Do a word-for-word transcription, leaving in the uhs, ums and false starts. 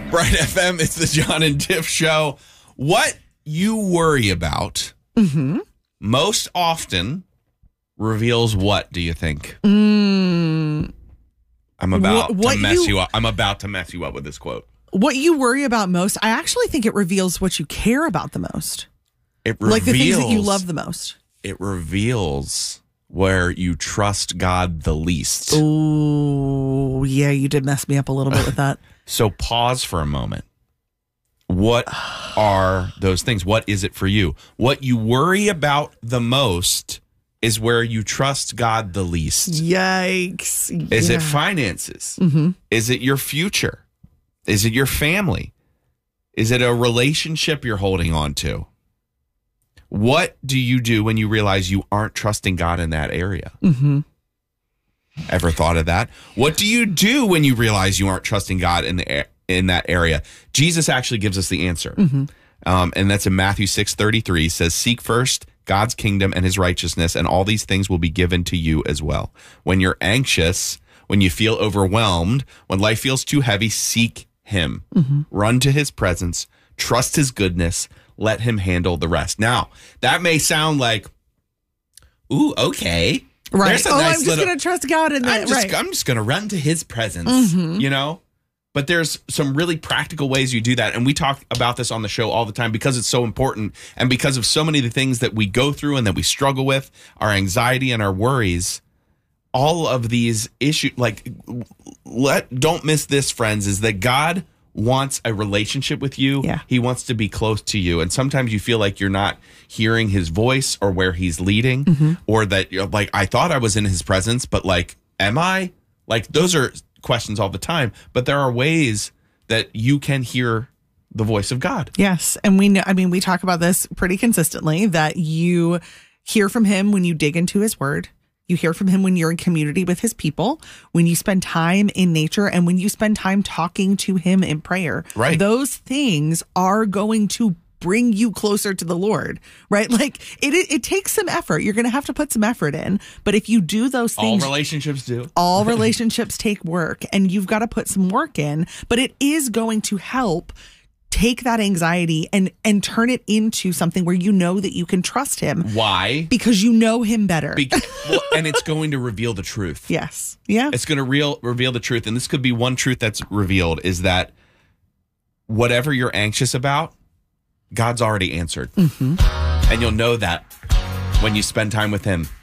Bright F M, it's the John and Tiff Show. What you worry about mm-hmm. most often reveals what, do you think? Mm. I'm about what, what to mess you, you up. I'm about to mess you up with this quote. What you worry about most, I actually think it reveals what you care about the most. It reveals, like the things that you love the most. It reveals where you trust God the least. Oh, yeah, you did mess me up a little bit with that. So pause for a moment. What are those things? What is it for you? What you worry about the most is where you trust God the least. Yikes. Is yeah. it finances? Mm-hmm. Is it your future? Is it your family? Is it a relationship you're holding on to? What do you do when you realize you aren't trusting God in that area? Mm-hmm. Ever thought of that? What do you do when you realize you aren't trusting God in the in that area? Jesus actually gives us the answer. Mm-hmm. Um, and that's in Matthew six thirty-three. Says, seek first God's kingdom and his righteousness, and all these things will be given to you as well. When you're anxious, when you feel overwhelmed, when life feels too heavy, seek him. Mm-hmm. Run to his presence. Trust his goodness. Let him handle the rest. Now, that may sound like, ooh, okay. Right. There's a oh, nice I'm just little, going to trust God in that. I'm just, right. I'm just going to run to his presence, mm-hmm. you know? But there's some really practical ways you do that. And we talk about this on the show all the time because it's so important. And because of so many of the things that we go through and that we struggle with, our anxiety and our worries, all of these issues, like, let don't miss this, friends, is that God wants a relationship with you. Yeah. He wants to be close to you. And sometimes you feel like you're not hearing his voice or where he's leading, mm-hmm. or that you're like, I thought I was in his presence, but like, am I? Like, those are questions all the time. But there are ways that you can hear the voice of God. Yes. And we know, I mean, we talk about this pretty consistently, that you hear from him when you dig into his word. You hear from him when you're in community with his people, when you spend time in nature, and when you spend time talking to him in prayer. Right. Those things are going to bring you closer to the Lord, right? Like it, it, it takes some effort. You're going to have to put some effort in. But if you do those things, all relationships do. All relationships take work, and you've got to put some work in. But it is going to help take that anxiety and and turn it into something where you know that you can trust him. Why? Because you know him better. Be- well, and it's going to reveal the truth. Yes. Yeah. It's going to real reveal the truth. And this could be one truth that's revealed, is that whatever you're anxious about, God's already answered. Mm-hmm. And you'll know that when you spend time with him.